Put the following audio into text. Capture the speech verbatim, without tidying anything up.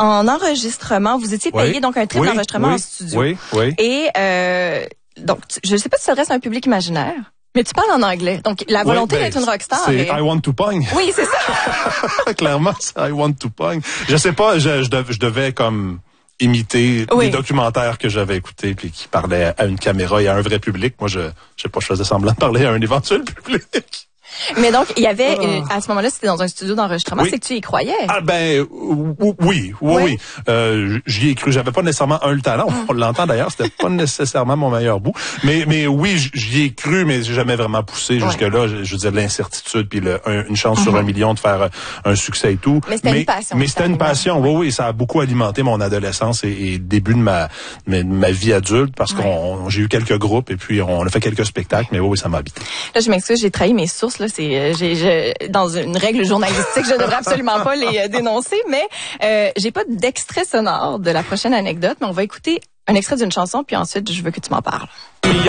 en enregistrement. Vous étiez payé oui. donc un trip oui, d'enregistrement oui, en studio. Oui, oui. Et euh, donc, tu, je ne sais pas si ça reste un public imaginaire, mais tu parles en anglais. Donc, la volonté oui, ben, d'être une rockstar. C'est est... I want to pong. Oui, c'est ça. Clairement, c'est I want to pong. Je sais pas, je, je, devais, je devais comme imiter oui. les documentaires que j'avais écoutés puis qui parlaient à une caméra et à un vrai public. Moi, je, je sais pas, je faisais semblant de parler à un éventuel public. Mais donc, il y avait, oh. euh, à ce moment-là, c'était dans un studio d'enregistrement, oui. c'est que tu y croyais. Ah ben, oui, oui, oui. oui. Euh, j'y ai cru. J'avais pas nécessairement un le talent. On l'entend d'ailleurs, c'était pas nécessairement mon meilleur bout. Mais, mais oui, j'y ai cru, mais j'ai jamais vraiment poussé jusque-là. Je, je veux dire, l'incertitude, puis le, un, une chance mm-hmm. sur un million de faire un succès et tout. Mais c'était une passion. Mais c'était une passion, oui, oui. Ça a beaucoup alimenté mon adolescence et, et début de ma, ma, ma vie adulte, parce ouais. qu'on j'ai eu quelques groupes et puis on a fait quelques spectacles, mais oui, oui, ça m'a habité. Là, je m'excuse, j'ai trahi mes sources, là. C'est, j'ai, Je, dans une règle journalistique, je devrais absolument pas les euh, dénoncer, mais euh, j'ai pas d'extrait sonore de la prochaine anecdote, mais on va écouter un extrait d'une chanson, puis ensuite, je veux que tu m'en parles.